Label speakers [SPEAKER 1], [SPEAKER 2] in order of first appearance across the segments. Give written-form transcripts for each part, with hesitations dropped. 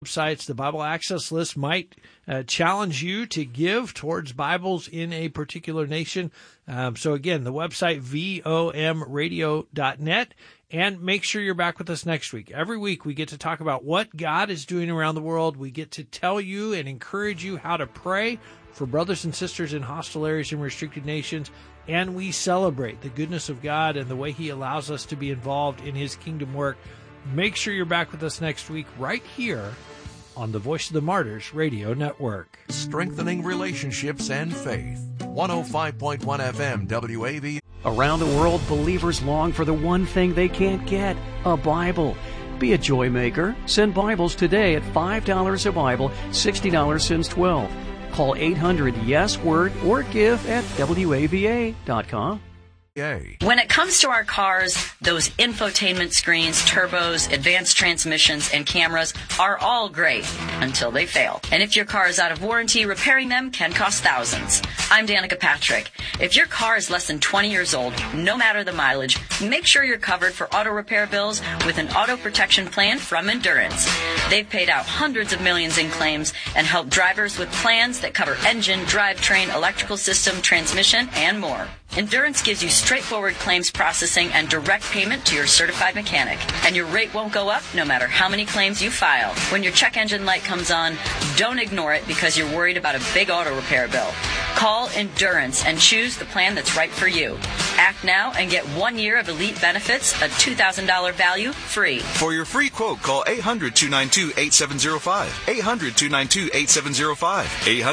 [SPEAKER 1] websites. The Bible Access List might challenge you to give towards Bibles in a particular nation. So again, the website, vomradio.net. And make sure you're back with us next week. Every week we get to talk about what God is doing around the world. We get to tell you and encourage you how to pray for brothers and sisters in hostile areas and restricted nations. And we celebrate the goodness of God and the way He allows us to be involved in His kingdom work. Make sure you're back with us next week right here on the Voice of the Martyrs Radio Network.
[SPEAKER 2] Strengthening relationships and faith. 105.1 FM WAV.
[SPEAKER 3] Around the world, believers long for the one thing they can't get, a Bible. Be a joy maker. Send Bibles today at $5 a Bible, $60 since 12. Call 800-YES-WORD or give at WAVA.com.
[SPEAKER 4] When it comes to our cars, those infotainment screens, turbos, advanced transmissions, and cameras are all great until they fail. And if your car is out of warranty, repairing them can cost thousands. I'm Danica Patrick. If your car is less than 20 years old, no matter the mileage, make sure you're covered for auto repair bills with an auto protection plan from Endurance. They've paid out hundreds of millions in claims and help drivers with plans that cover engine, drivetrain, electrical system, transmission, and more. Endurance gives you straightforward claims processing and direct payment to your certified mechanic. And your rate won't go up no matter how many claims you file. When your check engine light comes on, don't ignore it because you're worried about a big auto repair bill. Call Endurance and choose the plan that's right for you. Act now and get 1 year of elite benefits, a $2,000 value, free.
[SPEAKER 5] For your free quote, call 800-292-8705. 800-292-8705.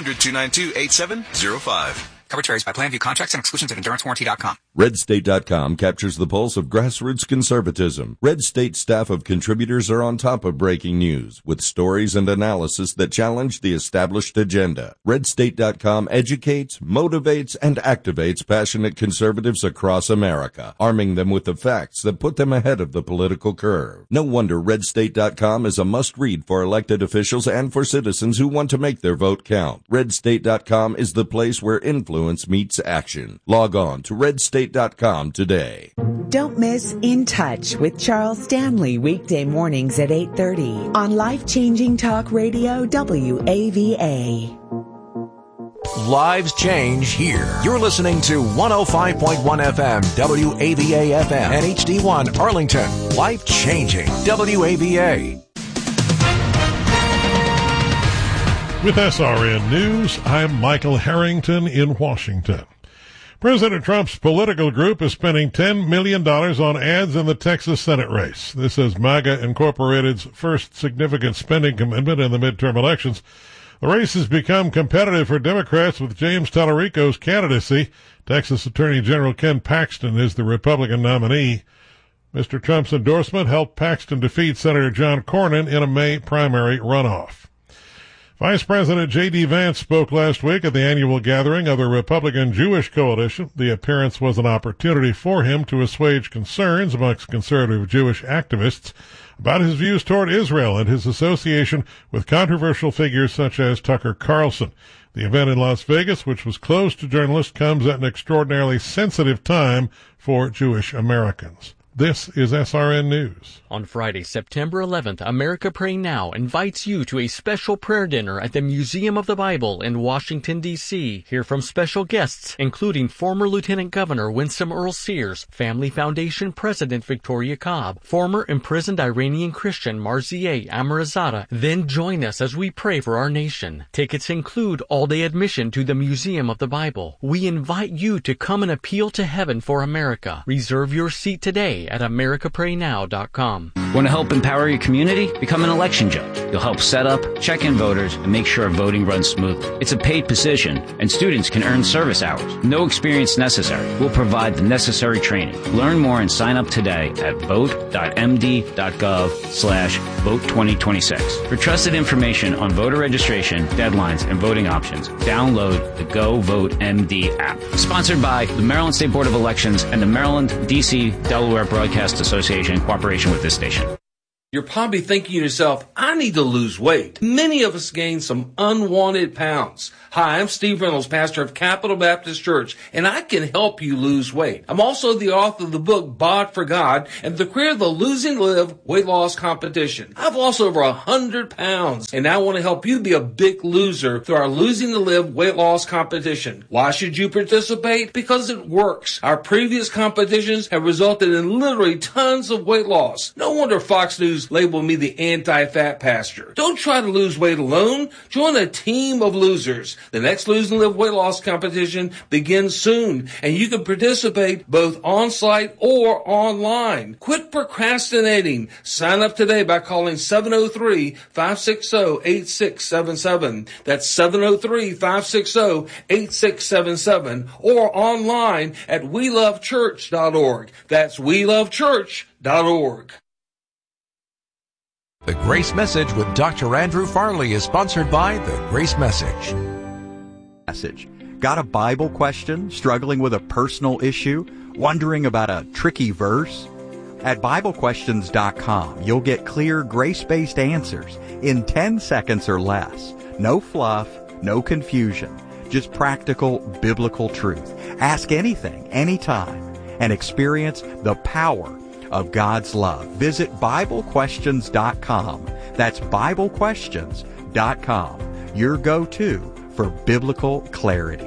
[SPEAKER 5] 800-292-8705.
[SPEAKER 6] Coverage varies by plan. View contracts and exclusions at EnduranceWarranty.com.
[SPEAKER 7] RedState.com captures the pulse of grassroots conservatism. Red State staff of contributors are on top of breaking news with stories and analysis that challenge the established agenda. RedState.com educates, motivates, and activates passionate conservatives across America, arming them with the facts that put them ahead of the political curve. No wonder RedState.com is a must-read for elected officials and for citizens who want to make their vote count. RedState.com is the place where influence meets action. Log on to RedState.com today.
[SPEAKER 8] Don't miss In Touch with Charles Stanley weekday mornings at 8:30 on Life-Changing Talk Radio WAVA.
[SPEAKER 2] Lives change here. You're listening to 105.1 FM WAVA FM and HD1 Arlington. Life changing WAVA.
[SPEAKER 9] With SRN News, I'm Michael Harrington in Washington. President Trump's political group is spending $10 million on ads in the Texas Senate race. This is MAGA Incorporated's first significant spending commitment in the midterm elections. The race has become competitive for Democrats with James Tallarico's candidacy. Texas Attorney General Ken Paxton is the Republican nominee. Mr. Trump's endorsement helped Paxton defeat Senator John Cornyn in a May primary runoff. Vice President J.D. Vance spoke last week at the annual gathering of the Republican Jewish Coalition. The appearance was an opportunity for him to assuage concerns amongst conservative Jewish activists about his views toward Israel and his association with controversial figures such as Tucker Carlson. The event in Las Vegas, which was closed to journalists, comes at an extraordinarily sensitive time for Jewish Americans. This is SRN News.
[SPEAKER 10] On Friday, September 11th, America Pray Now invites you to a special prayer dinner at the Museum of the Bible in Washington, D.C. Hear from special guests, including former Lieutenant Governor Winsome Earl Sears, Family Foundation President Victoria Cobb, former imprisoned Iranian Christian Marzieh Amirzadeh. Then join us as we pray for our nation. Tickets include all-day admission to the Museum of the Bible. We invite you to come and appeal to heaven for America. Reserve your seat today at americapraynow.com.
[SPEAKER 11] Want to help empower your community? Become an election judge. You'll help set up, check in voters, and make sure voting runs smoothly. It's a paid position, and students can earn service hours. No experience necessary. We'll provide the necessary training. Learn more and sign up today at vote.md.gov/vote2026. For trusted information on voter registration, deadlines, and voting options, download the Go Vote MD app. Sponsored by the Maryland State Board of Elections and the Maryland, D.C., Delaware Broadcast Association in cooperation with this station.
[SPEAKER 12] You're probably thinking to yourself, I need to lose weight. Many of us gain some unwanted pounds. Hi, I'm Steve Reynolds, pastor of Capital Baptist Church, and I can help you lose weight. I'm also the author of the book, Bod for God, and the creator of the Losing to Live weight loss competition. I've lost over 100 pounds, and I want to help you be a big loser through our Losing to Live weight loss competition. Why should you participate? Because it works. Our previous competitions have resulted in literally tons of weight loss. No wonder Fox News labeled me the anti-fat pastor. Don't try to lose weight alone. Join a team of losers. The next Losing to Live weight loss competition begins soon, and you can participate both on-site or online. Quit procrastinating. Sign up today by calling 703-560-8677. That's 703-560-8677, or online at welovechurch.org. That's welovechurch.org.
[SPEAKER 2] The Grace Message with Dr. Andrew Farley is sponsored by The Grace Message.
[SPEAKER 13] Got a Bible question? Struggling with a personal issue? Wondering about a tricky verse? At BibleQuestions.com, you'll get clear, grace-based answers in 10 seconds or less. No fluff, no confusion, just practical biblical truth. Ask anything, anytime, and experience the power of God's love. Visit BibleQuestions.com. That's BibleQuestions.com. Your go-to for biblical clarity.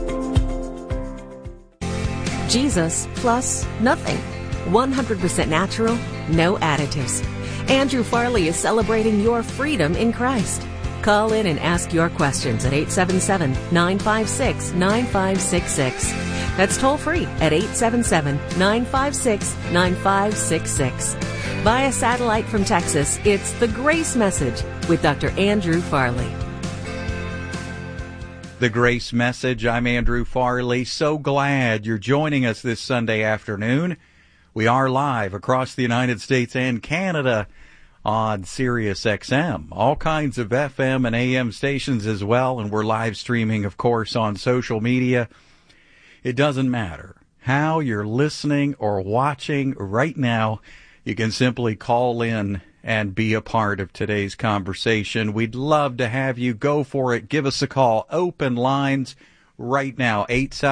[SPEAKER 14] Jesus plus nothing. 100% natural, no additives. Andrew Farley is celebrating your freedom in Christ. Call in and ask your questions at 877-956-9566. That's toll free at 877-956-9566. Via satellite from Texas, it's The Grace Message with Dr. Andrew Farley.
[SPEAKER 13] The Grace Message. I'm Andrew Farley. So glad you're joining us this Sunday afternoon. We are live across the United States and Canada on Sirius XM, all kinds of FM and AM stations as well, and we're live streaming, of course, on social media. It doesn't matter how you're listening or watching right now. You can simply call in and be a part of today's conversation. We'd love to have you. Go for it. Give us a call. Open lines right now,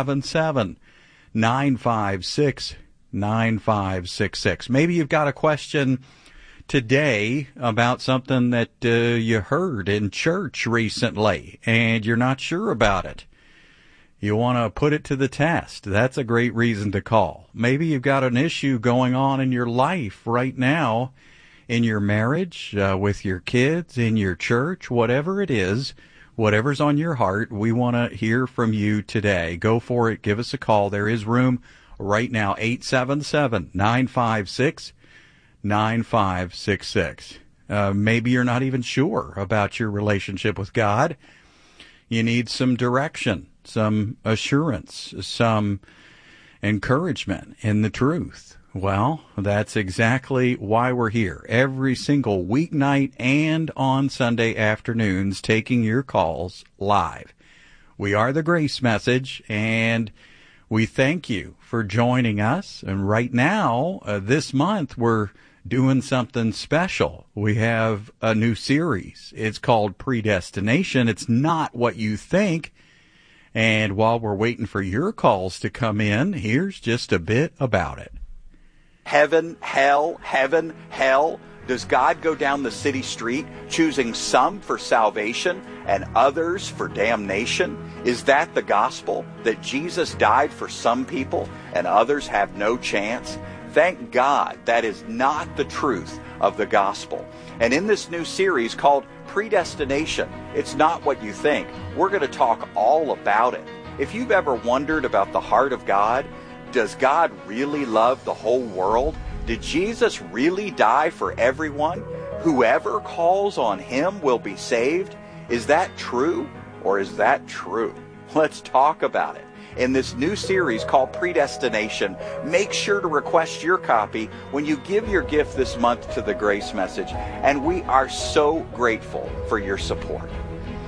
[SPEAKER 13] 877-956-9566. Maybe you've got a question today about something that you heard in church recently and you're not sure about it. You want to put it to the test. That's a great reason to call. Maybe you've got an issue going on in your life right now, in your marriage, with your kids, in your church, whatever it is, whatever's on your heart, we want to hear from you today. Go for it. Give us a call. There is room right now, 877-956-9566. Maybe you're not even sure about your relationship with God. You need some direction, some assurance, some encouragement in the truth. Well, that's exactly why we're here every single weeknight and on Sunday afternoons taking your calls live. We are the Grace Message, and we thank you for joining us. And right now, this month, we're doing something special. We have a new series. It's called Predestination. It's not what you think. And while we're waiting for your calls to come in, here's just a bit about it.
[SPEAKER 15] Heaven, hell, heaven, hell. Does God go down the city street choosing some for salvation and others for damnation? Is that the gospel? That Jesus died for some people and others have no chance? Thank God that is not the truth of the gospel. And in this new series called Predestination, it's not what you think. We're going to talk all about it. If you've ever wondered about the heart of God, does God really love the whole world? Did Jesus really die for everyone? Whoever calls on him will be saved? Is that true or is that true? Let's talk about it. In this new series called Predestination, make sure to request your copy when you give your gift this month to the Grace Message, and we are so grateful for your support.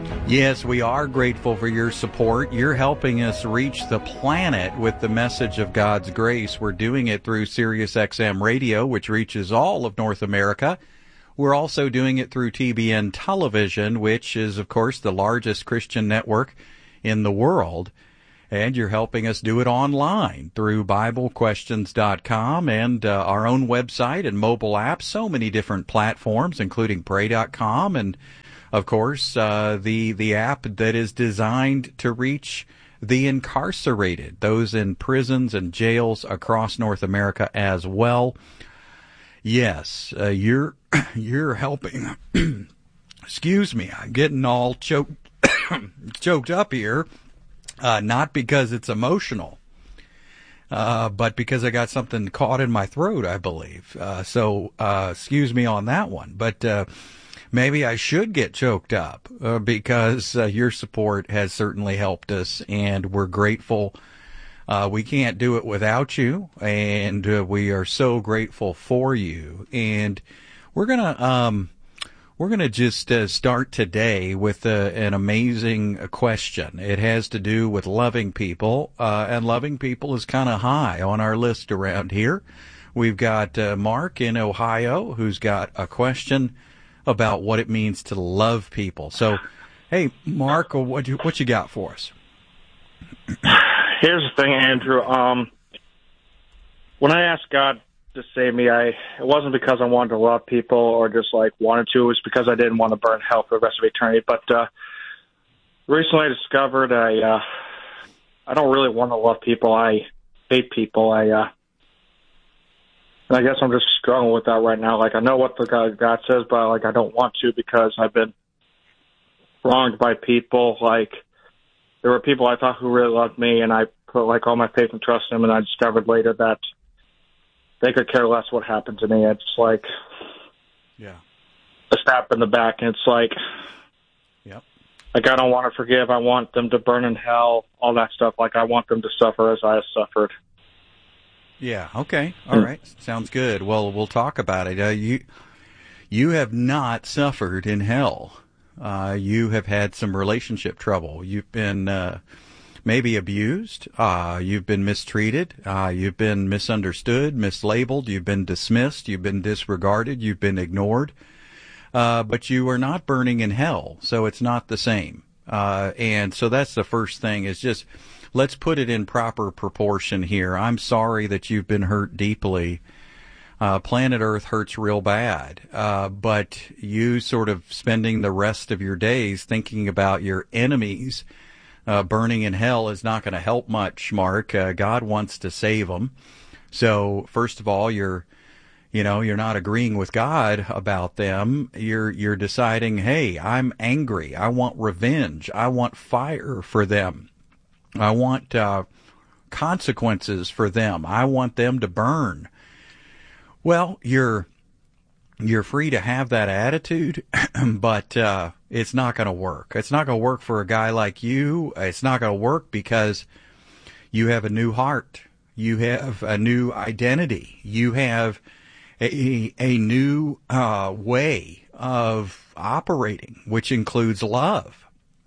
[SPEAKER 13] Yes, we are grateful for your support. You're helping us reach the planet with the message of God's grace. We're doing it through SiriusXM Radio, which reaches all of North America. We're also doing it through TBN Television, which is, of course, the largest Christian network in the world. And you're helping us do it online through BibleQuestions.com and our own website and mobile apps, so many different platforms, including Pray.com and, of course, the app that is designed to reach the incarcerated, those in prisons and jails across North America as well. Yes, you're helping. Excuse me, I'm getting all choked up here. Not because it's emotional, but because I got something caught in my throat, I believe. So excuse me on that one. But maybe I should get choked up because your support has certainly helped us, and we're grateful. We can't do it without you, and we are so grateful for you. And we're gonna just start today with an amazing question. It has to do with loving people, and loving people is kind of high on our list around here. We've got Mark in Ohio who's got a question about what it means to love people. So, hey, Mark, what you got for us?
[SPEAKER 16] Here's the thing, Andrew. When I asked God to save me, it wasn't because I wanted to love people or just like wanted to. It was because I didn't want to burn hell for the rest of eternity. But recently I discovered I don't really want to love people. I hate people. And I guess I'm just struggling with that right now. Like, I know what the God says, but like I don't want to because I've been wronged by people. Like, there were people I thought who really loved me, and I put like all my faith and trust in them, and I discovered later that they could care less what happened to me. It's like a stab in the back, and it's like, like I don't want to forgive. I want them to burn in hell, all that stuff. Like, I want them to suffer as I have suffered.
[SPEAKER 13] Yeah, okay. All right. Sounds good. Well, we'll talk about it. You have not suffered in hell. You have had some relationship trouble. You've been maybe abused, you've been mistreated, you've been misunderstood, mislabeled, you've been dismissed, you've been disregarded, you've been ignored, but you are not burning in hell, so it's not the same. And so that's the first thing, is just let's put it in proper proportion here. I'm sorry that you've been hurt deeply. Planet Earth hurts real bad, but you sort of spending the rest of your days thinking about your enemies burning in hell is not going to help much, Mark. God wants to save them. So first of all, you're not agreeing with God about them. You're deciding, hey, I'm angry. I want revenge. I want fire for them. I want consequences for them. I want them to burn. Well, you're free to have that attitude, but it's not going to work. It's not going to work for a guy like you. It's not going to work because you have a new heart. You have a new identity. You have a new way of operating, which includes love.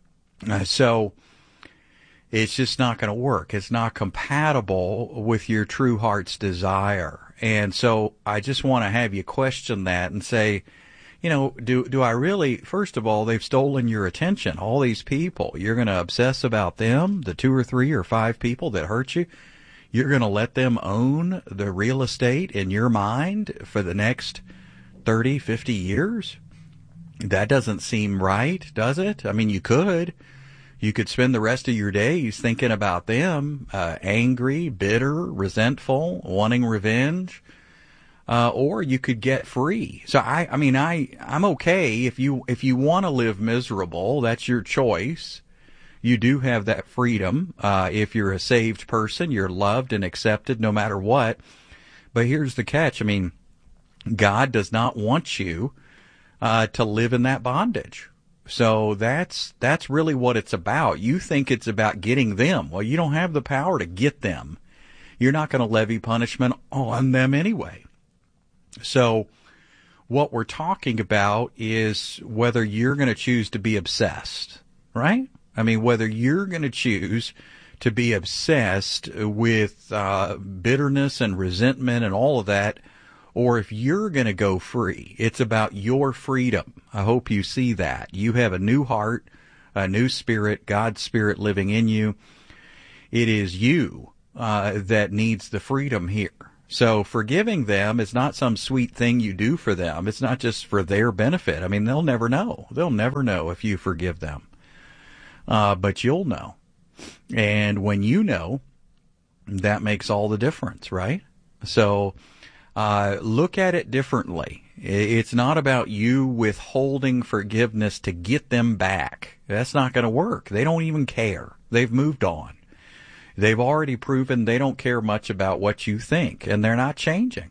[SPEAKER 13] So it's just not going to work. It's not compatible with your true heart's desire. And so I just want to have you question that and say, do I really, first of all, they've stolen your attention. All these people, you're going to obsess about them, the 2 or 3 or 5 people that hurt you. You're going to let them own the real estate in your mind for the next 30, 50 years? That doesn't seem right, does it? I mean, you could. You could spend the rest of your days thinking about them, angry, bitter, resentful, wanting revenge, or you could get free. So I'm okay if you want to live miserable. That's your choice. You do have that freedom. If you're a saved person, you're loved and accepted no matter what. But here's the catch. I mean, God does not want you to live in that bondage. So that's really what it's about. You think it's about getting them. Well, you don't have the power to get them. You're not going to levy punishment on them anyway. So what we're talking about is whether you're going to choose to be obsessed. right? I mean, whether you're going to choose to be obsessed with bitterness and resentment and all of that, or if you're going to go free. It's about your freedom. I hope you see that. You have a new heart, a new spirit, God's Spirit living in you. It is you that needs the freedom here. So forgiving them is not some sweet thing you do for them. It's not just for their benefit. I mean, they'll never know. They'll never know if you forgive them. But you'll know. And when you know, that makes all the difference, right? So look at it differently. It's not about you withholding forgiveness to get them back. That's not going to work. They don't even care. They've moved on. They've already proven they don't care much about what you think, and they're not changing.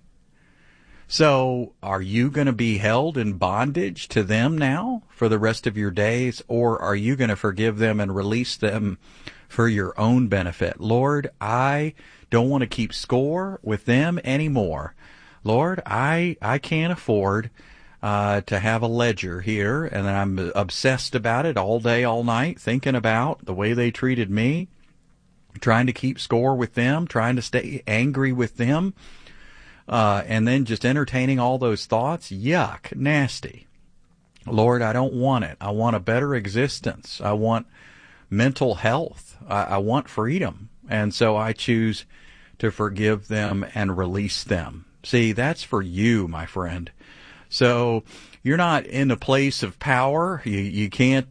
[SPEAKER 13] So are you going to be held in bondage to them now for the rest of your days, or are you going to forgive them and release them for your own benefit? Lord, I don't want to keep score with them anymore. Lord, I can't afford to have a ledger here, and I'm obsessed about it all day, all night, thinking about the way they treated me, trying to keep score with them, trying to stay angry with them, and then just entertaining all those thoughts. Yuck, nasty. Lord, I don't want it. I want a better existence. I want mental health. I want freedom. And so I choose to forgive them and release them. See, that's for you, my friend. So you're not in a place of power. You can't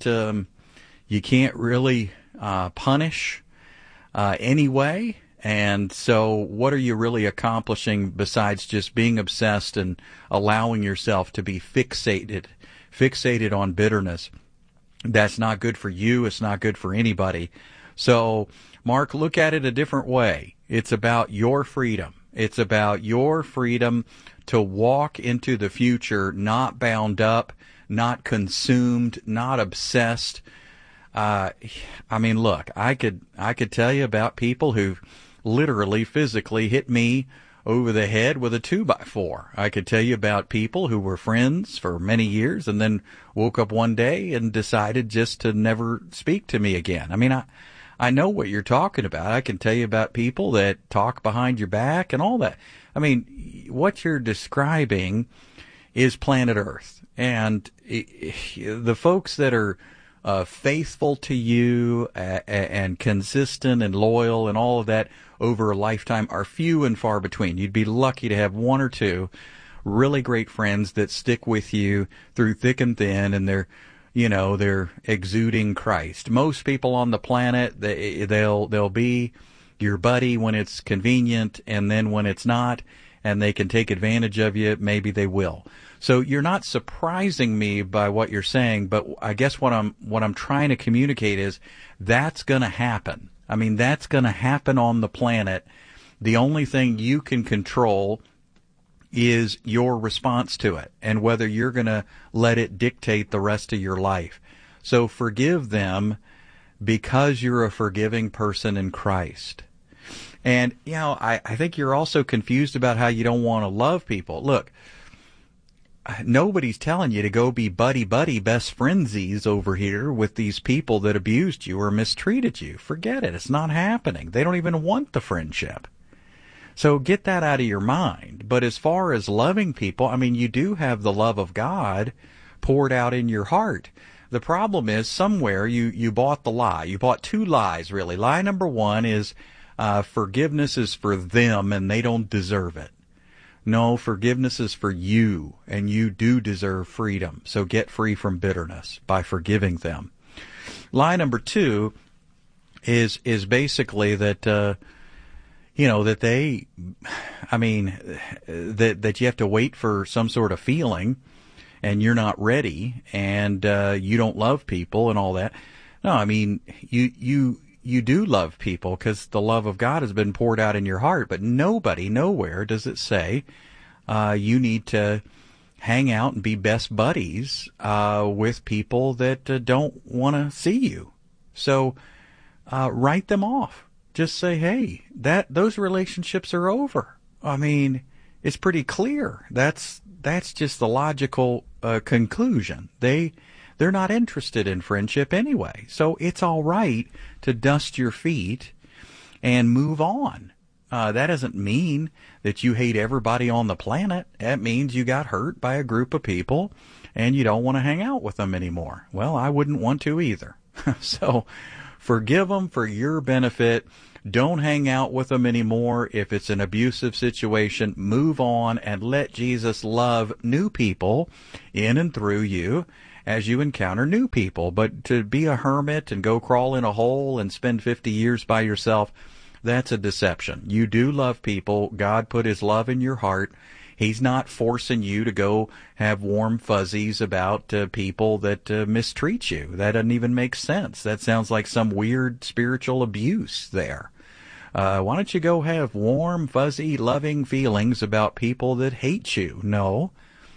[SPEAKER 13] really punish anyway. And so what are you really accomplishing besides just being obsessed and allowing yourself to be fixated on bitterness? That's not good for you. It's not good for anybody. So, Mark, look at it a different way. It's about your freedom. It's about your freedom to walk into the future, not bound up, not consumed, not obsessed. I mean, look, I could tell you about people who literally, physically hit me over the head with a 2x4. I could tell you about people who were friends for many years and then woke up one day and decided just to never speak to me again. I mean, I know what you're talking about. I can tell you about people that talk behind your back and all that. I mean, what you're describing is planet Earth. And the folks that are faithful to you and consistent and loyal and all of that over a lifetime are few and far between. You'd be lucky to have one or two really great friends that stick with you through thick and thin, and they're exuding Christ. Most people on the planet, they'll be your buddy when it's convenient, and then when it's not, and they can take advantage of you, maybe they will. So you're not surprising me by what you're saying, but I guess what I'm trying to communicate is that's going to happen. I mean, that's going to happen on the planet. The only thing you can control is your response to it and whether you're going to let it dictate the rest of your life. So forgive them because you're a forgiving person in Christ. And, I think you're also confused about how you don't want to love people. Look, nobody's telling you to go be buddy-buddy best friendsies over here with these people that abused you or mistreated you. Forget it. It's not happening. They don't even want the friendship. So get that out of your mind. But as far as loving people, I mean, you do have the love of God poured out in your heart. The problem is somewhere you bought the lie. You bought two lies, really. Lie number one is forgiveness is for them and they don't deserve it. No, forgiveness is for you, and you do deserve freedom. So get free from bitterness by forgiving them. Lie number two is basically that that you have to wait for some sort of feeling, and you're not ready, and you don't love people and all that. No, I mean you do love people because the love of God has been poured out in your heart, but nowhere does it say you need to hang out and be best buddies with people that don't want to see you. So write them off. Just say, hey, those relationships are over. I mean, it's pretty clear. That's just the logical conclusion. They they're not interested in friendship anyway. So it's all right to dust your feet and move on. That doesn't mean that you hate everybody on the planet. That means you got hurt by a group of people and you don't want to hang out with them anymore. Well, I wouldn't want to either. So forgive them for your benefit. Don't hang out with them anymore. If it's an abusive situation, move on and let Jesus love new people in and through you as you encounter new people. But to be a hermit and go crawl in a hole and spend 50 years by yourself, that's a deception. You do love people. God put his love in your heart. He's not forcing you to go have warm fuzzies about people that mistreat you. That doesn't even make sense. That sounds like some weird spiritual abuse there. Why don't you go have warm, fuzzy, loving feelings about people that hate you? No.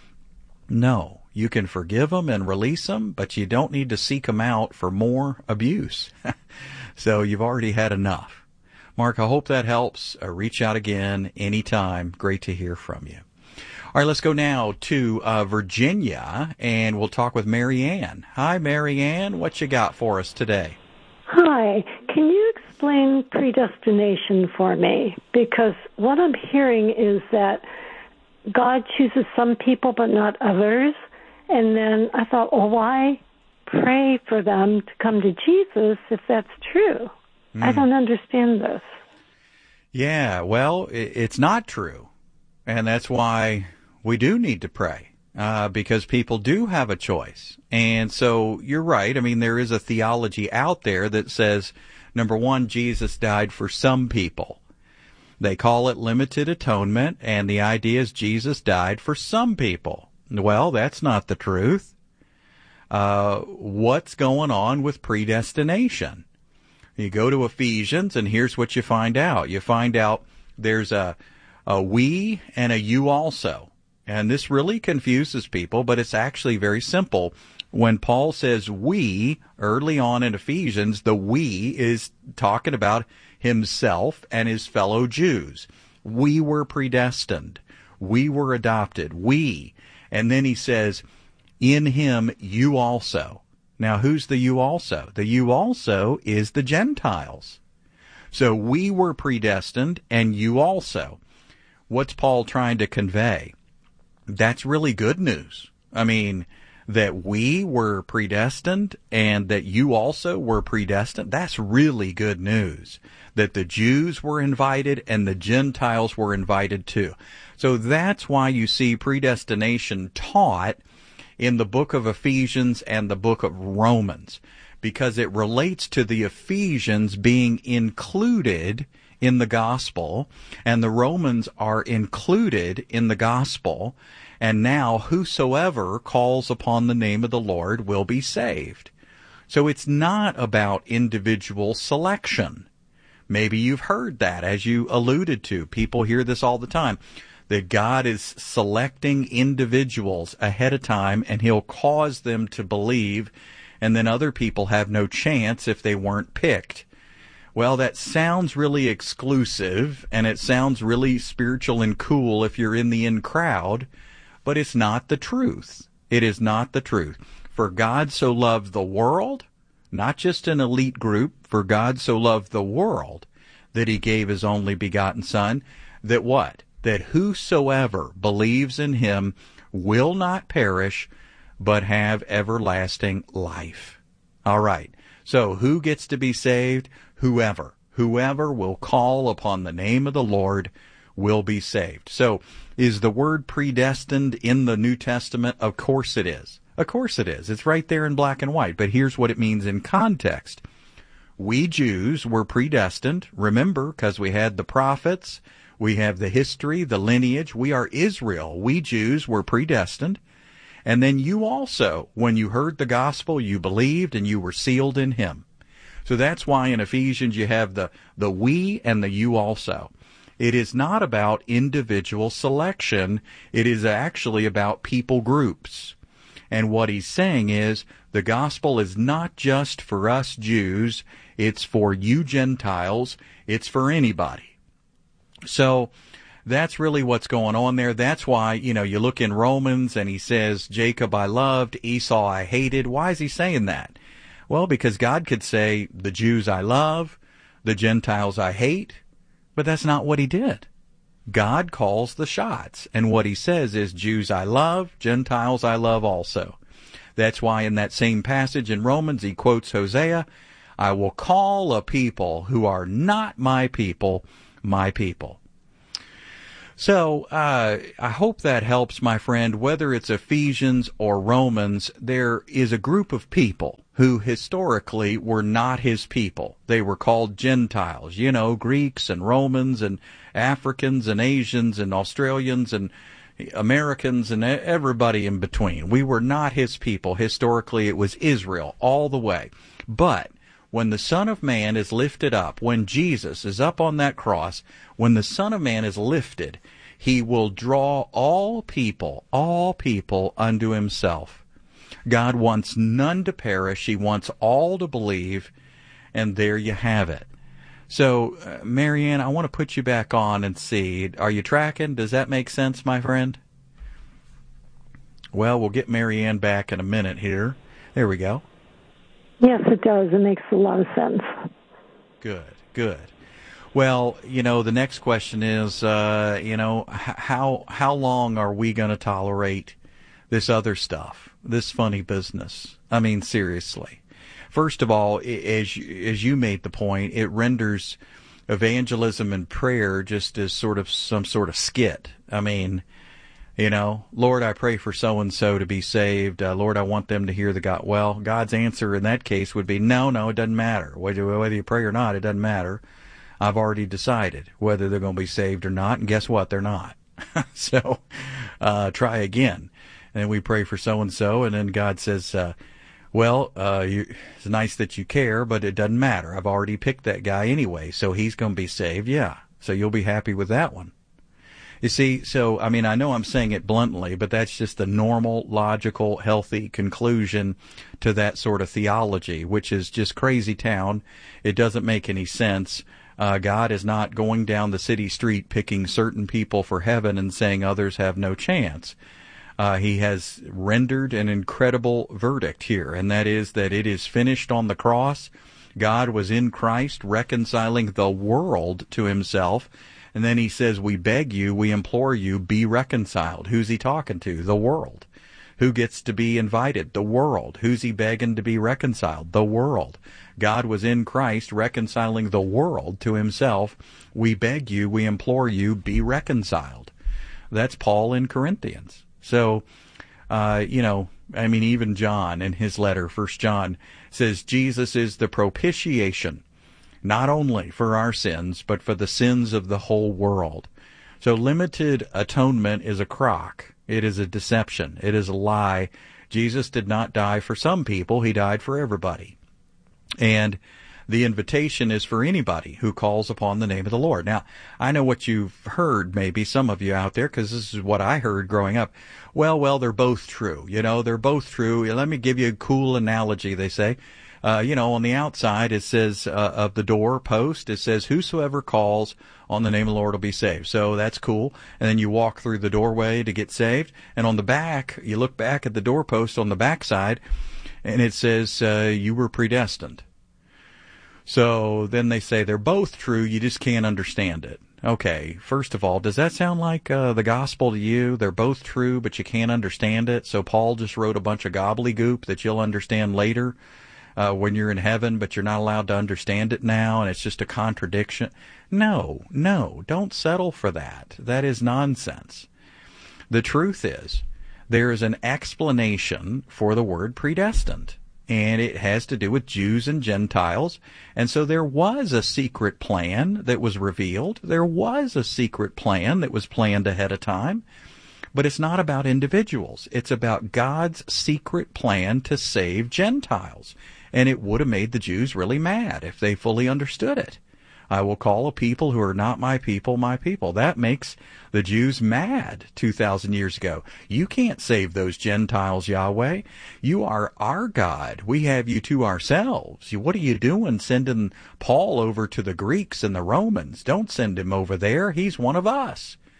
[SPEAKER 13] You can forgive them and release them, but you don't need to seek them out for more abuse. So you've already had enough. Mark, I hope that helps. Reach out again anytime. Great to hear from you. All right, let's go now to Virginia, and we'll talk with Mary Ann. Hi, Mary Ann. What you got for us today?
[SPEAKER 17] Hi. Can you explain predestination for me? Because what I'm hearing is that God chooses some people but not others. And then I thought, well, why pray for them to come to Jesus if that's true? I don't understand this.
[SPEAKER 13] Yeah, well, it's not true. And that's why we do need to pray, because people do have a choice. And so you're right. I mean, there is a theology out there that says, number one, Jesus died for some people. They call it limited atonement, and the idea is Jesus died for some people. Well, that's not the truth. What's going on with predestination? You go to Ephesians, and here's what you find out. You find out there's a we and a you also. And this really confuses people, but it's actually very simple. When Paul says we early on in Ephesians, the we is talking about himself and his fellow Jews. We were predestined. We were adopted. We. And then he says, in him you also. Now, who's the you also? The you also is the Gentiles. So we were predestined, and you also. What's Paul trying to convey? That's really good news. I mean, that we were predestined and that you also were predestined, that's really good news. That the Jews were invited and the Gentiles were invited too. So that's why you see predestination taught in the book of Ephesians and the book of Romans, because it relates to the Ephesians being included in the gospel, and the Romans are included in the gospel, and now whosoever calls upon the name of the Lord will be saved. So it's not about individual selection. Maybe you've heard that, as you alluded to. People hear this all the time, that God is selecting individuals ahead of time, and he'll cause them to believe, and then other people have no chance if they weren't picked. Well, that sounds really exclusive, and it sounds really spiritual and cool if you're in the in crowd, but it's not the truth. It is not the truth. For God so loved the world, not just an elite group, for God so loved the world, that he gave his only begotten Son, that what? That whosoever believes in him will not perish, but have everlasting life. All right. So who gets to be saved? Whoever. Whoever will call upon the name of the Lord will be saved. So is the word predestined in the New Testament? Of course it is. Of course it is. It's right there in black and white. But here's what it means in context. We Jews were predestined, remember, because we had the prophets. We have the history, the lineage. We are Israel. We Jews were predestined. And then you also, when you heard the gospel, you believed and you were sealed in him. So that's why in Ephesians you have the we and the you also. It is not about individual selection. It is actually about people groups. And what he's saying is the gospel is not just for us Jews. It's for you Gentiles. It's for anybody. So That's really what's going on there. That's why, you look in Romans and he says, Jacob I loved, Esau I hated. Why is he saying that? Well, because God could say, the Jews I love, the Gentiles I hate, but that's not what he did. God calls the shots, and what he says is, Jews I love, Gentiles I love also. That's why in that same passage in Romans, he quotes Hosea, I will call a people who are not my people, my people. So I hope that helps, my friend. Whether it's Ephesians or Romans, there is a group of people who historically were not his people. They were called Gentiles, Greeks and Romans and Africans and Asians and Australians and Americans and everybody in between. We were not his people. Historically, it was Israel all the way. But when the Son of Man is lifted up, when Jesus is up on that cross, when the Son of Man is lifted, he will draw all people unto himself. God wants none to perish. He wants all to believe, and there you have it. So, Marianne, I want to put you back on and see. Are you tracking? Does that make sense, my friend? Well, we'll get Marianne back in a minute here. There we go.
[SPEAKER 17] Yes, it does. It makes a lot of sense.
[SPEAKER 13] Good. Well, the next question is, how long are we going to tolerate this other stuff, this funny business? I mean, seriously. First of all, as you made the point, it renders evangelism and prayer just as sort of some sort of skit. I mean, Lord, I pray for so-and-so to be saved. Lord, I want them to hear the God. Well, God's answer in that case would be, no, it doesn't matter. Whether you pray or not, it doesn't matter. I've already decided whether they're going to be saved or not, and guess what? They're not. So try again. And then we pray for so-and-so, and then God says, it's nice that you care, but it doesn't matter. I've already picked that guy anyway, so he's going to be saved. Yeah, so you'll be happy with that one. You see, so, I know I'm saying it bluntly, but that's just the normal, logical, healthy conclusion to that sort of theology, which is just crazy town. It doesn't make any sense. God is not going down the city street picking certain people for heaven and saying others have no chance. He has rendered an incredible verdict here, and that is that it is finished on the cross. God was in Christ reconciling the world to himself. And then he says, we beg you, we implore you, be reconciled. Who's he talking to? The world. Who gets to be invited? The world. Who's he begging to be reconciled? The world. God was in Christ reconciling the world to himself. We beg you, we implore you, be reconciled. That's Paul in Corinthians. So, even John in his letter, 1 John, says Jesus is the propitiation, not only for our sins, but for the sins of the whole world. So limited atonement is a crock. It is a deception. It is a lie. Jesus did not die for some people. He died for everybody. And the invitation is for anybody who calls upon the name of the Lord. Now, I know what you've heard, maybe some of you out there, because this is what I heard growing up. Well, they're both true. They're both true. Let me give you a cool analogy, they say. On the outside, it says, of the door post, it says, whosoever calls on the name of the Lord will be saved. So that's cool. And then you walk through the doorway to get saved. And on the back, you look back at the doorpost on the backside, and it says, you were predestined. So then they say they're both true, you just can't understand it. Okay, first of all, does that sound like the gospel to you? They're both true, but you can't understand it. So Paul just wrote a bunch of gobbledygook that you'll understand later. When you're in heaven, but you're not allowed to understand it now, and it's just a contradiction. No, don't settle for that. That is nonsense. The truth is, there is an explanation for the word predestined, and it has to do with Jews and Gentiles, and so there was a secret plan that was revealed. There was a secret plan that was planned ahead of time, but it's not about individuals. It's about God's secret plan to save Gentiles. And it would have made the Jews really mad if they fully understood it. I will call a people who are not my people, my people. That makes the Jews mad 2,000 years ago. You can't save those Gentiles, Yahweh. You are our God. We have you to ourselves. What are you doing sending Paul over to the Greeks and the Romans? Don't send him over there. He's one of us.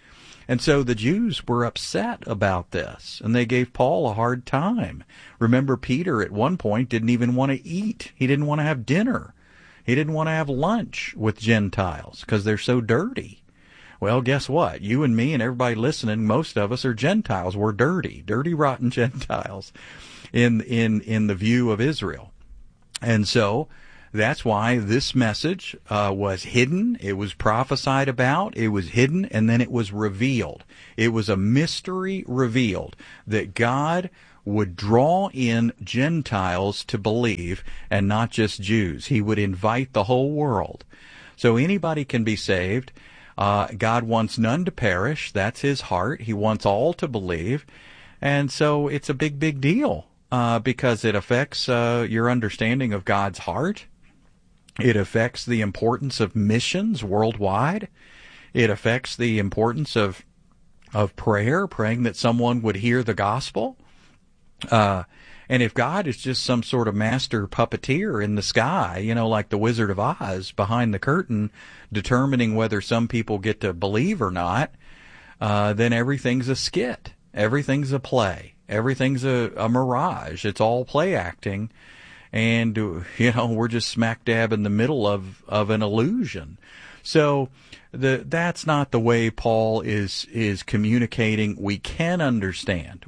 [SPEAKER 13] And so the Jews were upset about this, and they gave Paul a hard time. Remember, Peter at one point didn't even want to eat. He didn't want to have dinner. He didn't want to have lunch with Gentiles because they're so dirty. Well, guess what? You and me and everybody listening, most of us are Gentiles. We're dirty, rotten Gentiles in the view of Israel. And so that's why this message was hidden. It was prophesied about. It was hidden, and then it was revealed. It was a mystery revealed that God would draw in Gentiles to believe and not just Jews. He would invite the whole world. So anybody can be saved. God wants none to perish. That's his heart. He wants all to believe. And so it's a big, big deal because it affects your understanding of God's heart. It affects the importance of missions worldwide. It affects the importance of prayer, praying that someone would hear the gospel. And if God is just some sort of master puppeteer in the sky, like the Wizard of Oz behind the curtain, determining whether some people get to believe or not, then everything's a skit. Everything's a play. Everything's a mirage. It's all play acting. And, we're just smack dab in the middle of an illusion. So that's not the way Paul is communicating. We can understand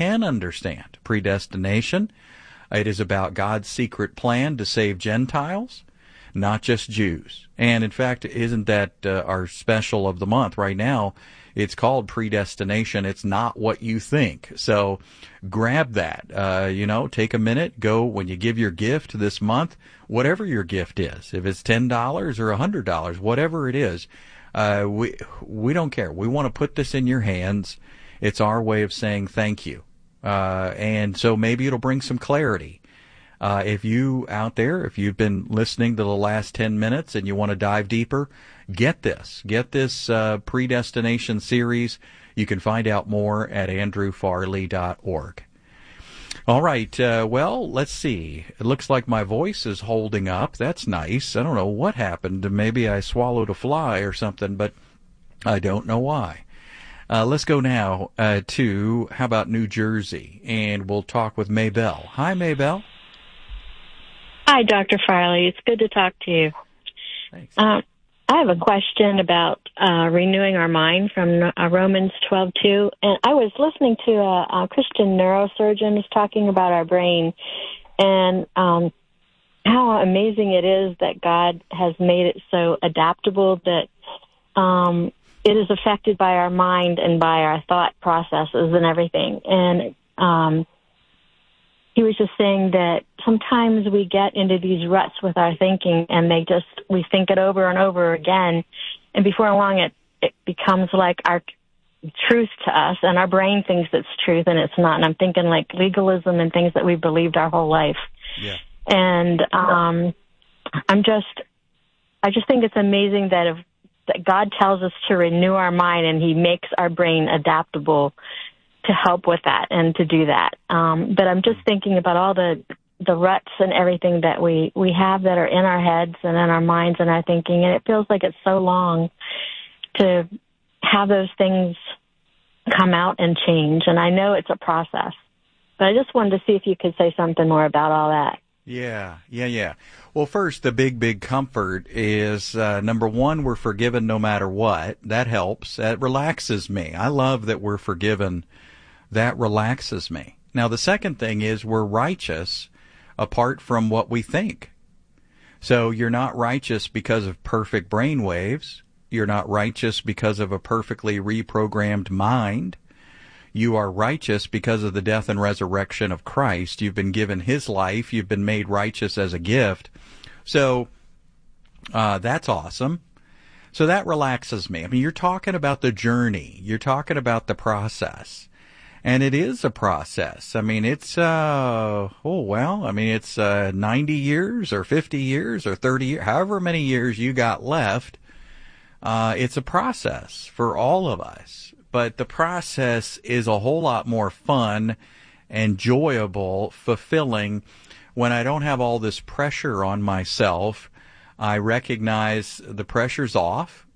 [SPEAKER 13] predestination. It is about God's secret plan to save Gentiles, not just Jews. And in fact, isn't that our special of the month right now? It's called Predestination. It's not what you think. So grab that. Take a minute. Go when you give your gift this month, whatever your gift is. If it's $10 or $100, whatever it is, we don't care. We want to put this in your hands. It's our way of saying thank you. And so maybe it'll bring some clarity. If you out there, if you've been listening to the last 10 minutes and you want to dive deeper, get this Predestination series. You can find out more at andrewfarley.org. All right, well, let's see. It looks like my voice is holding up. That's nice. I don't know what happened. Maybe I swallowed a fly or something, but I don't know why. Let's go now to, how about New Jersey? And we'll talk with Maybelle. Hi, Maybelle.
[SPEAKER 18] Hi, Dr. Farley. It's good to talk to you.
[SPEAKER 13] Thanks.
[SPEAKER 18] I have a question about renewing our mind from Romans 12:2. And I was listening to a Christian neurosurgeon was talking about our brain and how amazing it is that God has made it so adaptable that it is affected by our mind and by our thought processes and everything. And he was just saying that sometimes we get into these ruts with our thinking and we think it over and over again. And before long, it becomes like our truth to us, and our brain thinks it's truth and it's not. And I'm thinking like legalism and things that we believed our whole life.
[SPEAKER 13] Yeah.
[SPEAKER 18] And I just think it's amazing that God tells us to renew our mind, and he makes our brain adaptable to help with that and to do that. But I'm just thinking about all the ruts and everything that we have that are in our heads and in our minds and our thinking, and it feels like it's so long to have those things come out and change. And I know it's a process, but I just wanted to see if you could say something more about all that.
[SPEAKER 13] Yeah. Well, first, the big comfort is, number one, we're forgiven no matter what. That helps. That relaxes me. I love that we're forgiven. That relaxes me. Now, the second thing is we're righteous apart from what we think. So you're not righteous because of perfect brain waves. You're not righteous because of a perfectly reprogrammed mind. You are righteous because of the death and resurrection of Christ. You've been given his life. You've been made righteous as a gift. So that's awesome. So that relaxes me. I mean, you're talking about the journey. You're talking about the process. And it is a process. I mean, it's, it's 90 years or 50 years or 30 years, however many years you got left. It's a process for all of us. But the process is a whole lot more fun, enjoyable, fulfilling when I don't have all this pressure on myself. I recognize the pressure's off.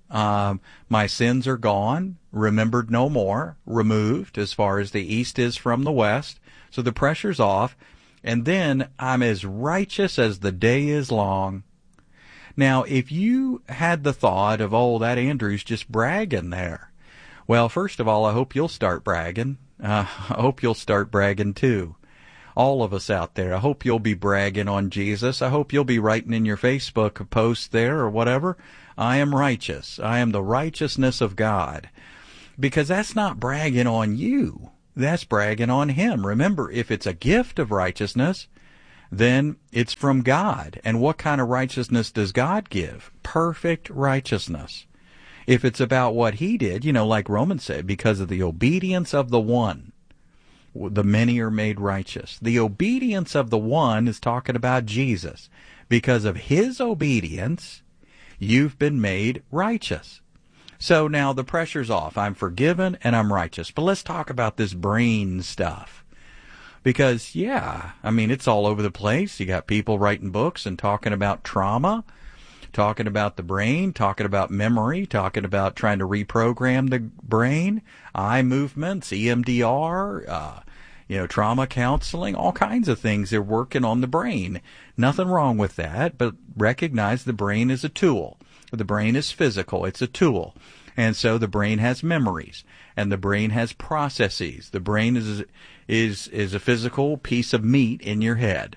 [SPEAKER 13] My sins are gone, remembered no more, removed as far as the east is from the west. So the pressure's off. And then I'm as righteous as the day is long. Now, if you had the thought of, oh, that Andrew's just bragging there. Well, first of all, I hope you'll start bragging. I hope you'll start bragging too. All of us out there, I hope you'll be bragging on Jesus. I hope you'll be writing in your Facebook post there or whatever, I am righteous. I am the righteousness of God. Because that's not bragging on you. That's bragging on Him. Remember, if it's a gift of righteousness, then it's from God. And what kind of righteousness does God give? Perfect righteousness. If it's about what He did, like Romans said, because of the obedience of the one, the many are made righteous. The obedience of the one is talking about Jesus. Because of His obedience, you've been made righteous. So now the pressure's off. I'm forgiven and I'm righteous. But let's talk about this brain stuff. Because, it's all over the place. You got people writing books and talking about trauma, talking about the brain, talking about memory, talking about trying to reprogram the brain, eye movements, EMDR, trauma counseling, all kinds of things. They're working on the brain. Nothing wrong with that, but recognize the brain is a tool. The brain is physical. It's a tool. And so the brain has memories, and the brain has processes. The brain is a physical piece of meat in your head.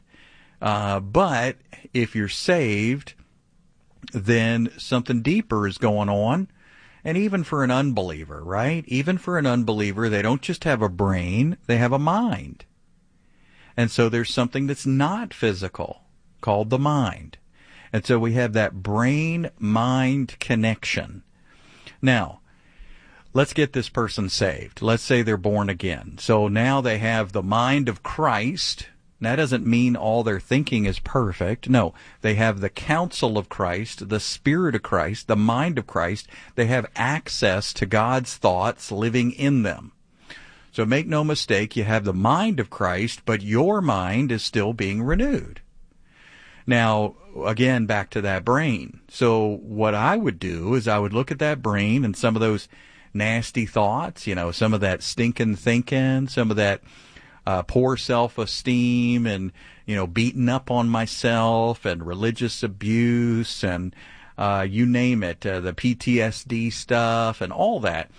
[SPEAKER 13] But if you're saved, then something deeper is going on. And even for an unbeliever, right? Even for an unbeliever, they don't just have a brain, they have a mind. And so there's something that's not physical called the mind. And so we have that brain-mind connection. Now, let's get this person saved. Let's say they're born again. So now they have the mind of Christ. That doesn't mean all their thinking is perfect. No, they have the counsel of Christ, the Spirit of Christ, the mind of Christ. They have access to God's thoughts living in them. So make no mistake, you have the mind of Christ, but your mind is still being renewed. Now, again, back to that brain. So what I would do is I would look at that brain and some of those nasty thoughts, some of that stinking thinking, some of that poor self-esteem and, beating up on myself and religious abuse and you name it, the PTSD stuff and all that.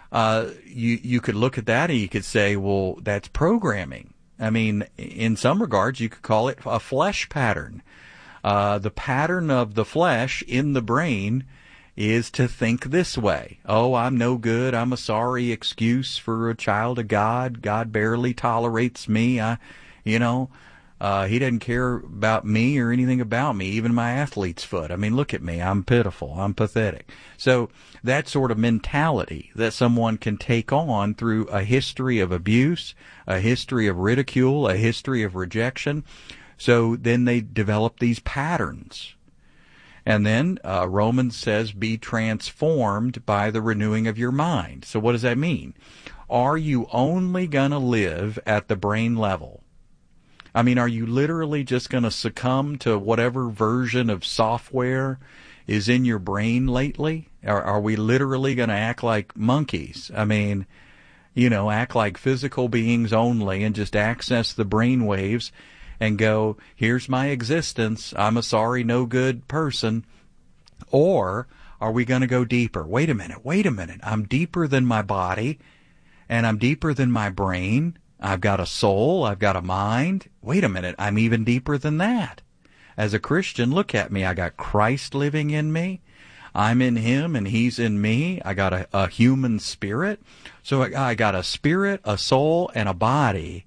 [SPEAKER 13] You could look at that and you could say, well, that's programming. I mean, in some regards, you could call it a flesh pattern. The pattern of the flesh in the brain is to think this way. Oh, I'm no good. I'm a sorry excuse for a child of God. God barely tolerates me. He doesn't care about me or anything about me, even my athlete's foot. I mean, look at me. I'm pitiful. I'm pathetic. So that sort of mentality that someone can take on through a history of abuse, a history of ridicule, a history of rejection. So then they develop these patterns. And then Romans says, be transformed by the renewing of your mind. So what does that mean? Are you only going to live at the brain level? I mean, are you literally just going to succumb to whatever version of software is in your brain lately? Are we literally going to act like monkeys? I mean, act like physical beings only and just access the brain waves and go, here's my existence, I'm a sorry, no good person? Or are we going to go deeper? Wait a minute, I'm deeper than my body, and I'm deeper than my brain. I've got a soul, I've got a mind. Wait a minute, I'm even deeper than that. As a Christian, look at me, I got Christ living in me. I'm in Him and He's in me. I got a human spirit. So I got a spirit, a soul, and a body.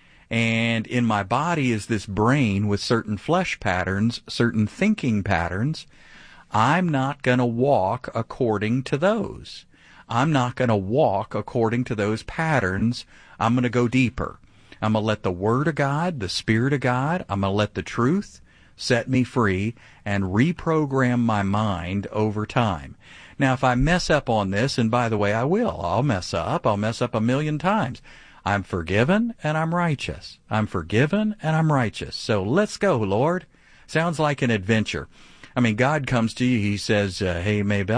[SPEAKER 13] And in my body is this brain with certain flesh patterns, certain thinking patterns. I'm not going to walk according to those. I'm not going to walk according to those patterns. I'm going to go deeper. I'm going to let the Word of God, the Spirit of God, I'm going to let the truth set me free and reprogram my mind over time. Now, if I mess up on this, and by the way, I will. I'll mess up 1,000,000 times. I'm forgiven and I'm righteous. I'm forgiven and I'm righteous. So let's go, Lord. Sounds like an adventure. I mean, God comes to you. He says, hey, Maybell,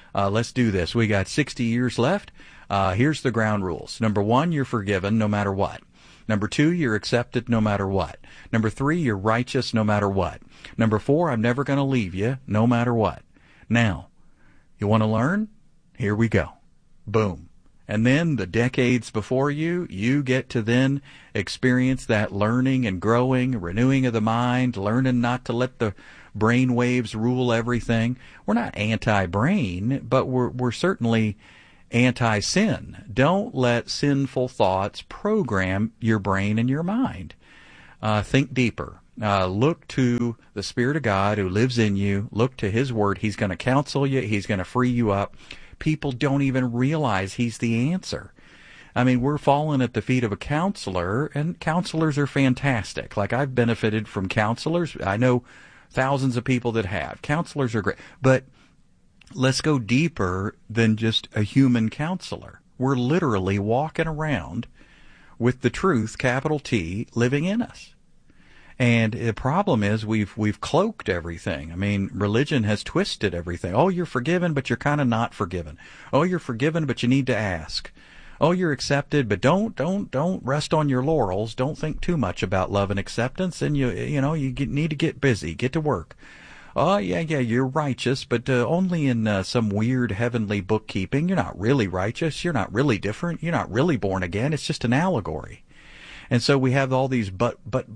[SPEAKER 13] Let's do this. We got 60 years left. Here's the ground rules. Number 1, you're forgiven no matter what. Number 2, you're accepted no matter what. Number 3, you're righteous no matter what. Number 4, I'm never going to leave you no matter what. Now, you want to learn? Here we go. Boom. And then the decades before you get to then experience that learning and growing, renewing of the mind, learning not to let the brain waves rule everything. We're not anti-brain, but we're certainly anti-sin. Don't let sinful thoughts program your brain and your mind. Think deeper. Look to the Spirit of God who lives in you. Look to His Word. He's going to counsel you. He's going to free you up. People don't even realize He's the answer. I mean, we're falling at the feet of a counselor, and counselors are fantastic. Like, I've benefited from counselors. I know thousands of people that have. Counselors are great. But let's go deeper than just a human counselor. We're literally walking around with the truth, capital T, living in us. And the problem is we've cloaked everything. I mean, religion has twisted everything. Oh, you're forgiven, but you're kind of not forgiven. Oh, you're forgiven, but you need to ask. Oh, you're accepted, but don't rest on your laurels. Don't think too much about love and acceptance. And you need to get busy, get to work. Oh, yeah, you're righteous, but only in some weird heavenly bookkeeping. You're not really righteous. You're not really different. You're not really born again. It's just an allegory. And so we have all these but.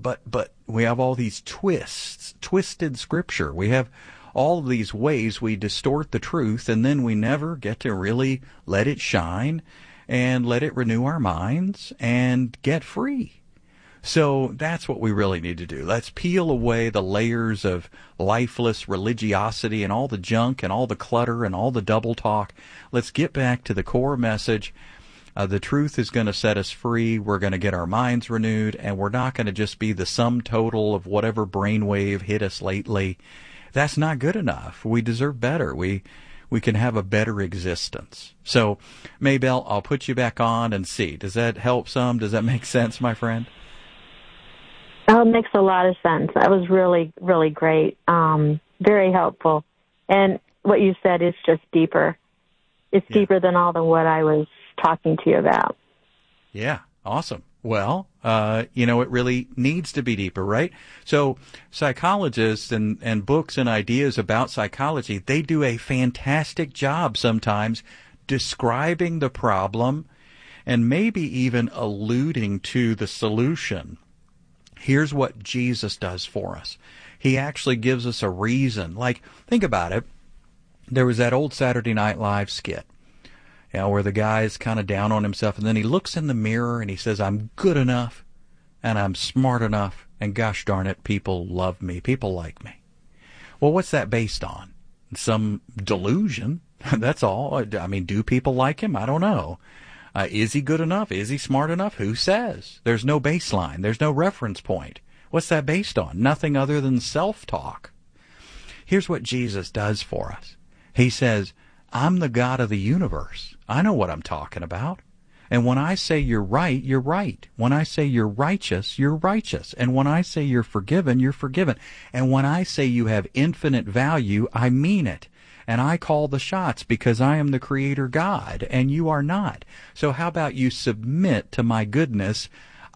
[SPEAKER 13] We have all these twisted scripture. We have all of these ways we distort the truth, and then we never get to really let it shine and let it renew our minds and get free. So that's what we really need to do. Let's peel away the layers of lifeless religiosity and all the junk and all the clutter and all the double talk. Let's get back to the core message. The truth is going to set us free. We're going to get our minds renewed, and we're not going to just be the sum total of whatever brainwave hit us lately. That's not good enough. We deserve better. We can have a better existence. So, Maybelle, I'll put you back on and see. Does that help some? Does that make sense, my friend?
[SPEAKER 18] Oh, it makes a lot of sense. That was really, really great. Very helpful. And what you said is just deeper. It's deeper than all the what I was talking to you about.
[SPEAKER 13] Yeah, awesome. Well, it really needs to be deeper, right? So psychologists and books and ideas about psychology, they do a fantastic job sometimes describing the problem and maybe even alluding to the solution. Here's what Jesus does for us. He actually gives us a reason. Like, think about it. There was that old Saturday Night Live skit, where the guy's kind of down on himself, and then he looks in the mirror and he says, I'm good enough, and I'm smart enough, and gosh darn it, people love me, people like me. Well, what's that based on? Some delusion, that's all. I mean, do people like him? I don't know. Is he good enough? Is he smart enough? Who says? There's no baseline. There's no reference point. What's that based on? Nothing other than self-talk. Here's what Jesus does for us. He says, I'm the God of the universe. I know what I'm talking about. And when I say you're right, you're right. When I say you're righteous, you're righteous. And when I say you're forgiven, you're forgiven. And when I say you have infinite value, I mean it. And I call the shots because I am the Creator God, and you are not. So how about you submit to my goodness?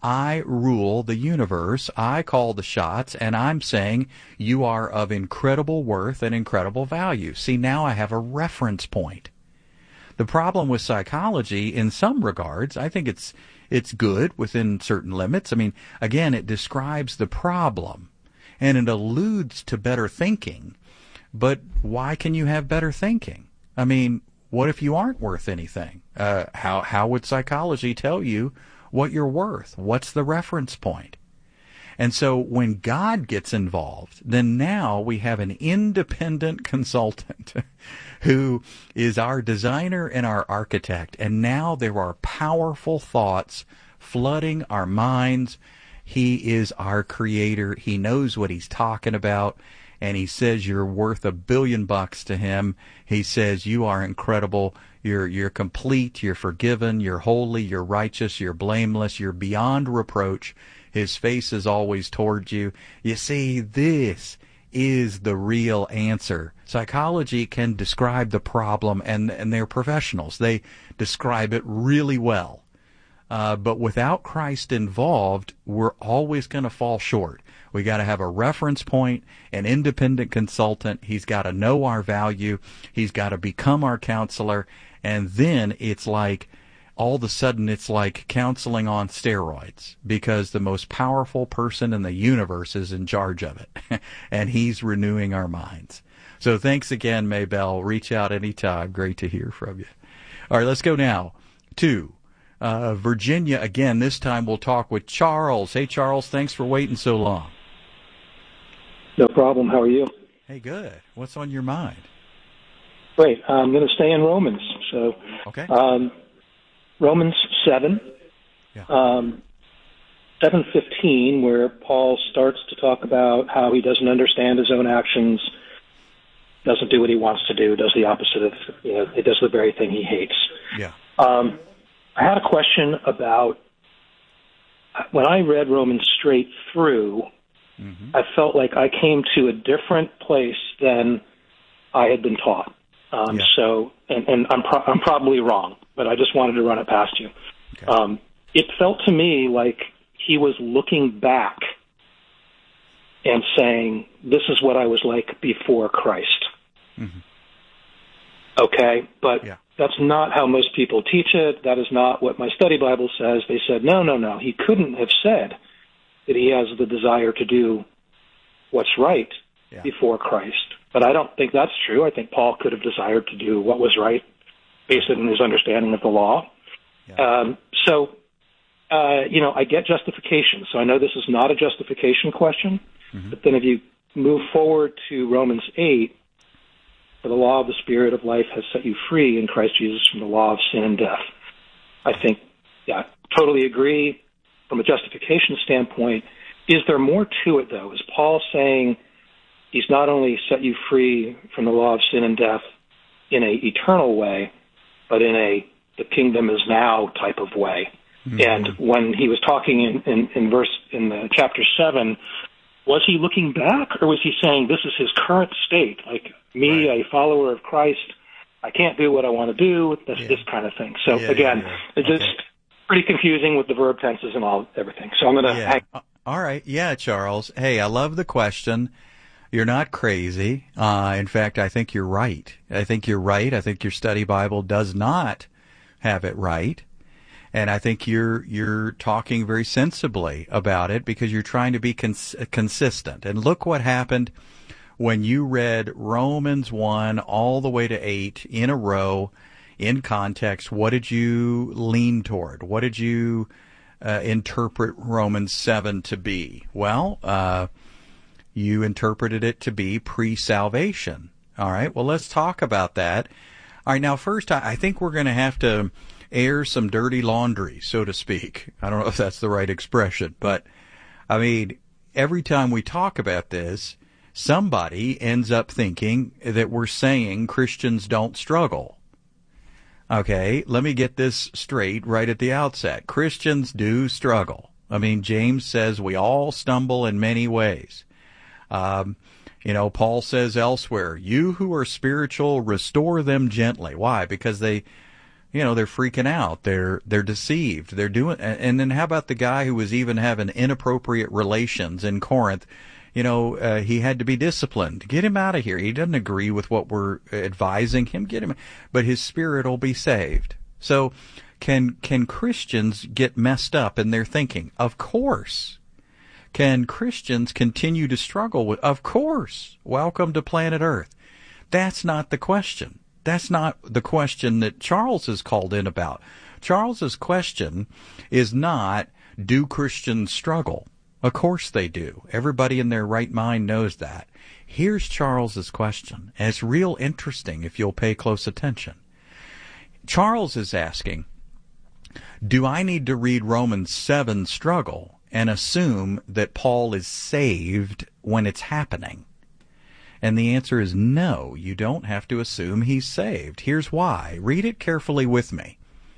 [SPEAKER 13] I rule the universe. I call the shots, and I'm saying you are of incredible worth and incredible value. See, now I have a reference point. The problem with psychology, in some regards, I think it's good within certain limits. I mean, again, it describes the problem, and it alludes to better thinking. But why can you have better thinking? I mean, what if you aren't worth anything? How would psychology tell you what you're worth? What's the reference point? And so when God gets involved, then now we have an independent consultant who is our designer and our architect. And now there are powerful thoughts flooding our minds. He is our creator. He knows what he's talking about. And he says you're worth $1 billion to him. He says you are incredible. You're complete. You're forgiven. You're holy. You're righteous. You're blameless. You're beyond reproach. His face is always toward you. You see, this is the real answer. Psychology can describe the problem, and they're professionals. They describe it really well. But without Christ involved, we're always going to fall short. We got to have a reference point, an independent consultant. He's got to know our value. He's got to become our counselor. And then it's like, all of a sudden, it's like counseling on steroids, because the most powerful person in the universe is in charge of it, and he's renewing our minds. So thanks again, Maybell. Reach out anytime. Great to hear from you. All right, let's go now to Virginia again. This time we'll talk with Charles. Hey, Charles, thanks for waiting so long.
[SPEAKER 19] No problem. How are you?
[SPEAKER 13] Hey, good. What's on your mind?
[SPEAKER 19] Great. I'm going to stay in Romans. So,
[SPEAKER 13] okay.
[SPEAKER 19] Romans 7, 7:15, where Paul starts to talk about how he doesn't understand his own actions, doesn't do what he wants to do, does the opposite of, he does the very thing he hates.
[SPEAKER 13] Yeah.
[SPEAKER 19] I had a question about, when I read Romans straight through, I felt like I came to a different place than I had been taught. So, and I'm probably wrong, but I just wanted to run it past you. Okay. It felt to me like he was looking back and saying, this is what I was like before Christ. Mm-hmm. Okay, but that's not how most people teach it. That is not what my study Bible says. They said, no. He couldn't have said that he has the desire to do what's right before Christ. But I don't think that's true. I think Paul could have desired to do what was right based on his understanding of the law. Yeah. I get justification. So I know this is not a justification question. Mm-hmm. But then if you move forward to Romans 8, for the law of the Spirit of life has set you free in Christ Jesus from the law of sin and death. I think, totally agree. From a justification standpoint, is there more to it, though? Is Paul saying he's not only set you free from the law of sin and death in an eternal way, but in the kingdom is now type of way? Mm-hmm. And when he was talking in chapter 7, was he looking back, or was he saying this is his current state? Like me, a follower of Christ, I can't do what I want to do, this kind of thing. So it's just pretty confusing with the verb tenses and everything. So I'm going to hang.
[SPEAKER 13] All right. Yeah, Charles. Hey, I love the question. You're not crazy. In fact, I think you're right. I think your study Bible does not have it right. And I think you're talking very sensibly about it, because you're trying to be consistent. And look what happened when you read Romans 1 all the way to 8 in a row in context. What did you lean toward? What did you interpret Romans 7 to be? Well, you interpreted it to be pre-salvation. All right, well, let's talk about that. All right, now first, I think we're going to have to air some dirty laundry, so to speak. I don't know if that's the right expression, but I mean, every time we talk about this, somebody ends up thinking that we're saying Christians don't struggle. Okay, let me get this straight right at the outset. Christians do struggle. I mean, James says we all stumble in many ways. Paul says elsewhere, you who are spiritual, restore them gently. Why? Because they're freaking out. They're deceived. They're doing, and then how about the guy who was even having inappropriate relations in Corinth? He had to be disciplined. Get him out of here. He doesn't agree with what we're advising him. Get him, but his spirit will be saved. So can Christians get messed up in their thinking? Of course. Can Christians continue to struggle with? Of course. Welcome to planet Earth. That's not the question. That's not the question that Charles is called in about. Charles's question is not, do Christians struggle? Of course they do. Everybody in their right mind knows that. Here's Charles's question, and it's real interesting if you'll pay close attention. Charles is asking, do I need to read Romans 7 struggle and assume that Paul is saved when it's happening? And the answer is no, you don't have to assume he's saved. Here's why. Read it carefully with me.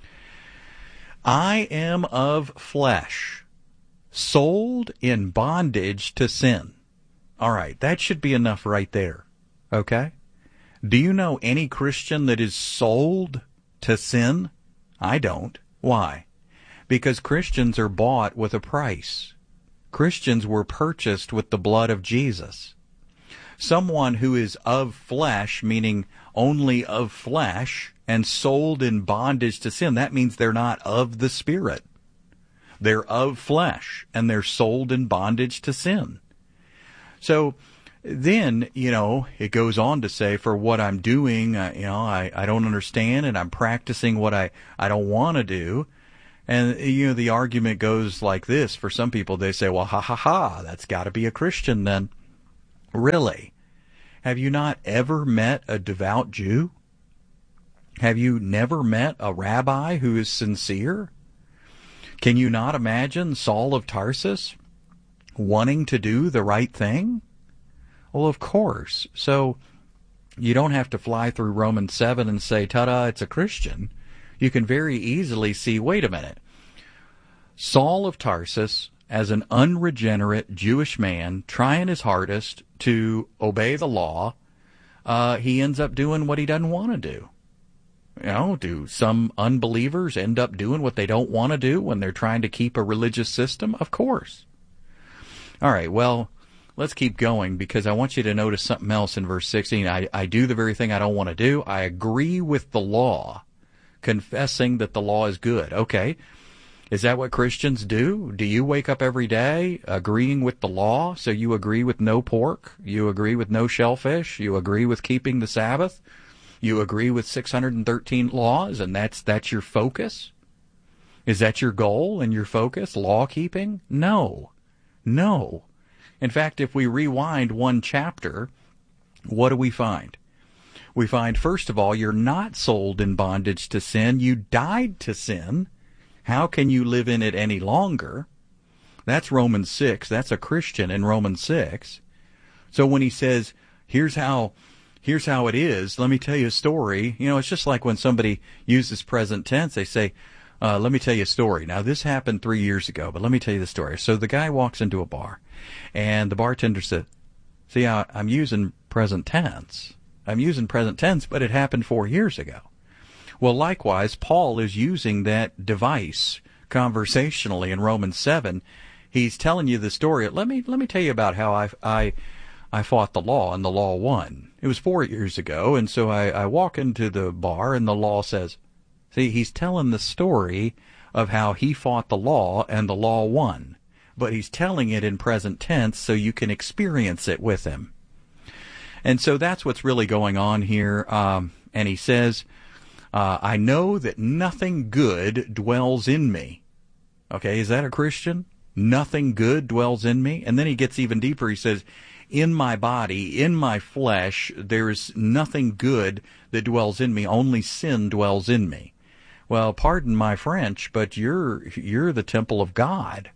[SPEAKER 13] I am of flesh, sold in bondage to sin. All right, that should be enough right there. Okay? Do you know any Christian that is sold to sin? I don't. Why? Because Christians are bought with a price. Christians were purchased with the blood of Jesus. Someone who is of flesh, meaning only of flesh, and sold in bondage to sin, that means they're not of the Spirit. They're of flesh, and they're sold in bondage to sin. So then, it goes on to say, for what I'm doing, I don't understand, and I'm practicing what I don't want to do. And, the argument goes like this. For some people, they say, well, that's got to be a Christian then. Really? Have you not ever met a devout Jew? Have you never met a rabbi who is sincere? Can you not imagine Saul of Tarsus wanting to do the right thing? Well, of course. So you don't have to fly through Romans 7 and say, ta-da, it's a Christian. You can very easily see, wait a minute. Saul of Tarsus, as an unregenerate Jewish man, trying his hardest to obey the law, he ends up doing what he doesn't want to do. Do some unbelievers end up doing what they don't want to do when they're trying to keep a religious system? Of course. All right, well, let's keep going, because I want you to notice something else in verse 16. I do the very thing I don't want to do. I agree with the law, confessing that the law is good. Okay, is that what Christians do? Do you wake up every day agreeing with the law? So you agree with no pork? You agree with no shellfish? You agree with keeping the Sabbath? You agree with 613 laws, and that's your focus? Is that your goal and your focus, law keeping? No. In fact, if we rewind one chapter, what do we find? We find, first of all, you're not sold in bondage to sin. You died to sin. How can you live in it any longer? That's Romans 6. That's a Christian in Romans 6. So when he says, here's how it is, let me tell you a story. It's just like when somebody uses present tense, they say, let me tell you a story. Now, this happened 3 years ago, but let me tell you the story. So the guy walks into a bar, and the bartender said, see, I'm using present tense. I'm using present tense, but it happened 4 years ago. Well, likewise, Paul is using that device conversationally in Romans 7. He's telling you the story. Let me tell you about how I fought the law, and the law won. It was 4 years ago, and so I walk into the bar, and the law says, see, he's telling the story of how he fought the law, and the law won. But he's telling it in present tense so you can experience it with him. And so that's what's really going on here. And he says, I know that nothing good dwells in me. Okay, is that a Christian? Nothing good dwells in me? And then he gets even deeper. He says, in my body, in my flesh, there is nothing good that dwells in me. Only sin dwells in me. Well, pardon my French, but you're the temple of God.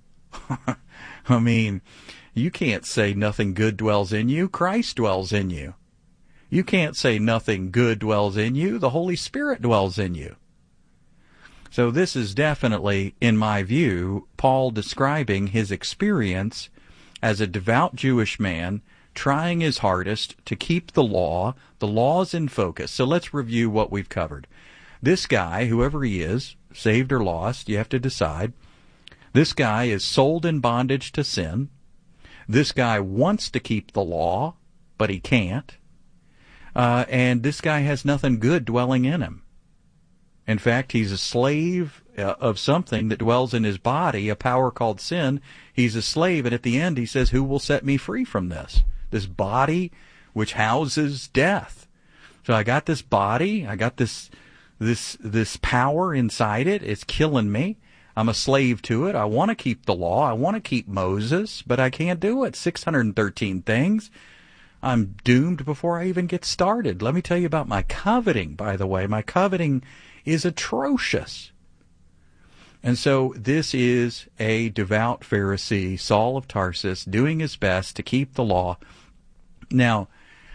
[SPEAKER 13] I mean, you can't say nothing good dwells in you. Christ dwells in you. You can't say nothing good dwells in you. The Holy Spirit dwells in you. So this is definitely, in my view, Paul describing his experience as a devout Jewish man trying his hardest to keep the law. The law's in focus. So let's review what we've covered. This guy, whoever he is, saved or lost, you have to decide. This guy is sold in bondage to sin. This guy wants to keep the law, but he can't. And this guy has nothing good dwelling in him. In fact, he's a slave of something that dwells in his body, a power called sin. He's a slave, and at the end he says, who will set me free from this? This body which houses death. So I got this body, I got this power inside it. It's killing me. I'm a slave to it. I want to keep the law. I want to keep Moses, but I can't do it. 613 things. I'm doomed before I even get started. Let me tell you about my coveting, by the way. My coveting is atrocious. And so this is a devout Pharisee, Saul of Tarsus, doing his best to keep the law. Now,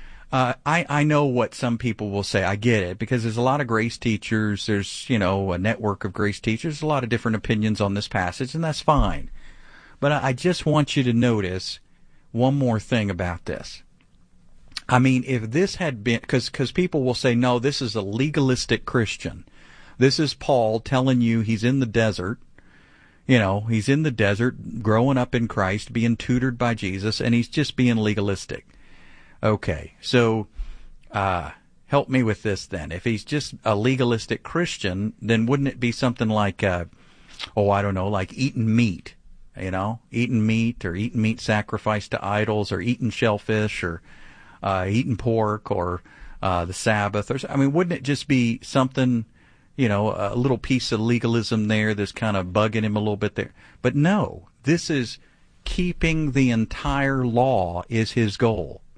[SPEAKER 13] I know what some people will say. I get it, because there's a lot of grace teachers. There's, a network of grace teachers, a lot of different opinions on this passage, and that's fine. But I just want you to notice one more thing about this. I mean, if this had been, because people will say, no, this is a legalistic Christian. This is Paul telling you he's in the desert. You know, he's in the desert, growing up in Christ, being tutored by Jesus, and he's just being legalistic. Okay, so help me with this then. If he's just a legalistic Christian, then wouldn't it be something like, like eating meat, eating meat or eating meat sacrificed to idols or eating shellfish or eating pork or the Sabbath? Wouldn't it just be something, a little piece of legalism there that's kind of bugging him a little bit there? But no, this is keeping the entire law is his goal.